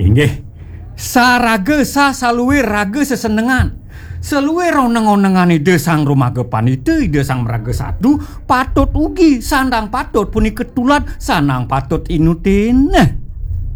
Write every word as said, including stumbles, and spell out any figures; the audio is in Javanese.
Nggih. Sarage sa saluwe rage sesenengan. Seluwe roneng-onengane de sang rumagepan ide ide sang meraga sadu patut ugi sandang patut puni ketulat sanang patut inutin.